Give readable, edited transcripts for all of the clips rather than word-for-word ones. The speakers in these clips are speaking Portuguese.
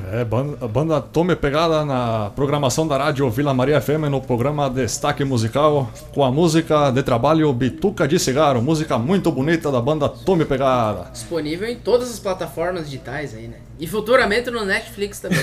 A banda Tome Pegada na programação da rádio Vila Maria FM no programa Destaque Musical com a música de trabalho Bituca de Cigarro, música muito bonita da banda Tome Pegada. Disponível em todas as plataformas digitais aí, né? E futuramente no Netflix também.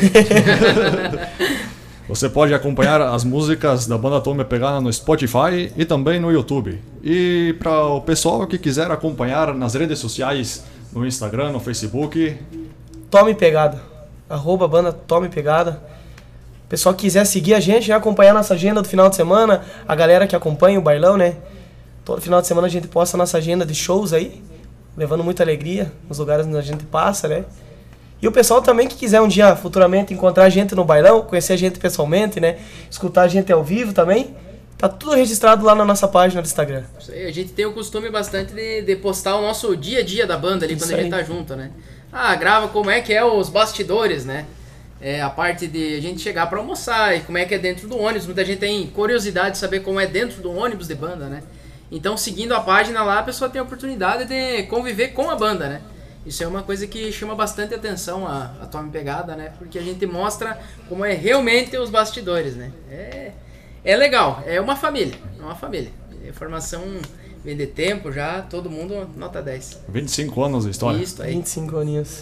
Você pode acompanhar as músicas da banda Tome Pegada no Spotify e também no YouTube. E para o pessoal que quiser acompanhar nas redes sociais, no Instagram, no Facebook... Tome Pegada, @banda Tome Pegada. O pessoal que quiser seguir a gente, acompanhar nossa agenda do final de semana, a galera que acompanha o bailão, né? Todo final de semana a gente posta a nossa agenda de shows aí, levando muita alegria nos lugares onde a gente passa, né? E o pessoal também que quiser um dia, futuramente, encontrar a gente no bailão, conhecer a gente pessoalmente, né? Escutar a gente ao vivo também, tá tudo registrado lá na nossa página do Instagram. Isso aí, a gente tem o costume bastante de postar o nosso dia a dia da banda ali, isso quando a gente tá junto, né? Grava como é que é os bastidores, né? A parte de a gente chegar pra almoçar e como é que é dentro do ônibus. Muita gente tem curiosidade de saber como é dentro do ônibus de banda, né? Então, seguindo a página lá, a pessoa tem a oportunidade de conviver com a banda, né? Isso é uma coisa que chama bastante atenção a Tome Pegada, né? Porque a gente mostra como é realmente os bastidores, né? É legal, é uma família, formação vem de tempo já, todo mundo nota 10. 25 anos de história. Isso aí. 25 aninhos.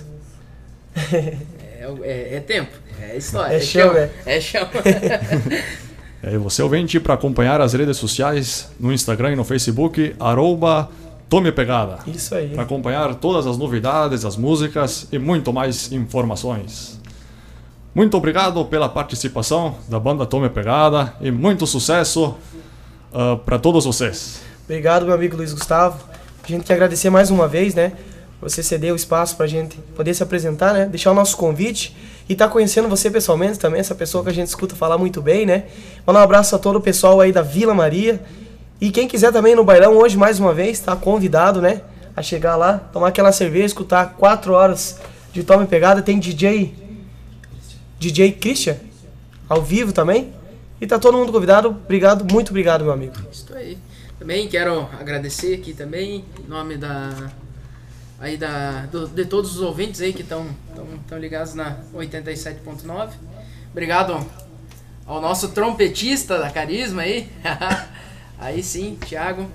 É tempo, é história. É chão, né? É chão. E você ouvinte para acompanhar as redes sociais no Instagram e no Facebook, @Tome Pegada. Isso aí. Para acompanhar todas as novidades, as músicas e muito mais informações. Muito obrigado pela participação da banda Tome Pegada e muito sucesso para todos vocês. Obrigado, meu amigo Luiz Gustavo. A gente quer agradecer mais uma vez, né? Você cedeu o espaço pra gente poder se apresentar, né? Deixar o nosso convite e tá conhecendo você pessoalmente também, essa pessoa que a gente escuta falar muito bem, né? Mandar um abraço a todo o pessoal aí da Vila Maria. E quem quiser também no bailão hoje, mais uma vez, tá convidado, né? A chegar lá, tomar aquela cerveja, escutar 4 horas de Tome Pegada. Tem DJ Christian, ao vivo também. E tá todo mundo convidado. Obrigado, muito obrigado, meu amigo. Isso aí. Também quero agradecer aqui também, em nome de todos os ouvintes aí que estão ligados na 87.9. Obrigado ao nosso trompetista da Carisma aí. Aí sim, Thiago.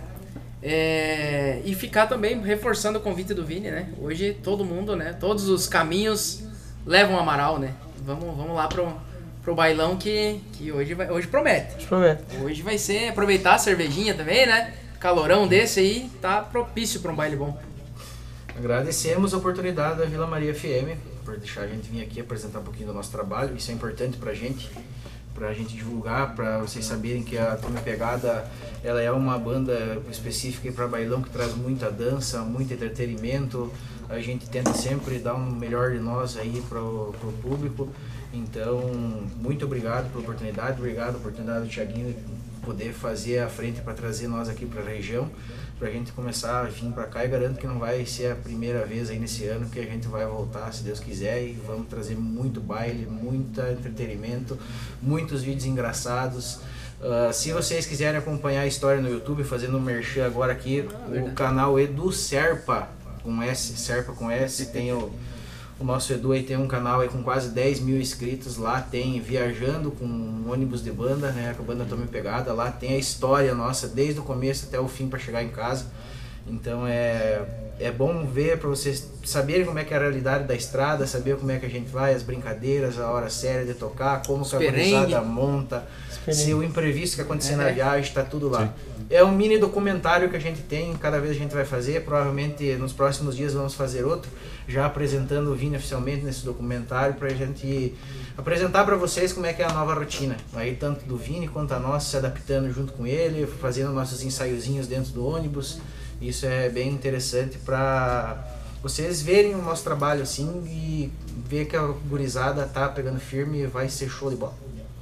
E ficar também reforçando o convite do Vini, né? Hoje todo mundo, né? Todos os caminhos levam a Amaral, né? Vamos lá pro bailão que hoje promete. Hoje vai ser aproveitar a cervejinha também, né? Calorão desse aí, tá propício para um baile bom. Agradecemos a oportunidade da Vila Maria FM por deixar a gente vir aqui apresentar um pouquinho do nosso trabalho. Isso é importante pra gente divulgar, para vocês saberem que a Tome Pegada ela é uma banda específica para bailão que traz muita dança, muito entretenimento. A gente tenta sempre dar um melhor de nós aí pro público. Então, muito obrigado pela oportunidade, obrigado pela oportunidade do Thiaguinho poder fazer a frente para trazer nós aqui para a região, para a gente começar a vir para cá, e garanto que não vai ser a primeira vez aí nesse ano que a gente vai voltar, se Deus quiser, e vamos trazer muito baile, muito entretenimento, muitos vídeos engraçados. Se vocês quiserem acompanhar a história no YouTube, fazendo um merchan agora aqui, o canal Edu Serpa, com S, tem o nosso Edu aí tem um canal aí com quase 10 mil inscritos, lá tem Viajando com um ônibus de banda, né, com a banda Tome Pegada, lá tem a história nossa desde o começo até o fim para chegar em casa. Então é bom ver, para vocês saberem como é que é a realidade da estrada, saber como é que a gente vai, as brincadeiras, a hora séria de tocar, como que a gurizada monta, se o imprevisto que acontecer na viagem, está tudo lá. Sim. É um mini documentário que a gente tem, cada vez a gente vai fazer, provavelmente nos próximos dias vamos fazer outro, já apresentando o Vini oficialmente nesse documentário, para a gente apresentar para vocês como é que é a nova rotina, aí tanto do Vini quanto a nossa, se adaptando junto com ele, fazendo nossos ensaiozinhos dentro do ônibus. Isso é bem interessante para vocês verem o nosso trabalho assim e ver que a gurizada tá pegando firme e vai ser show de bola.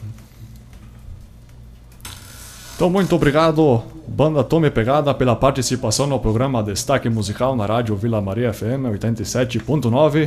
Então, muito obrigado, banda Tome Pegada, pela participação no programa Destaque Musical na rádio Vila Maria FM 87.9.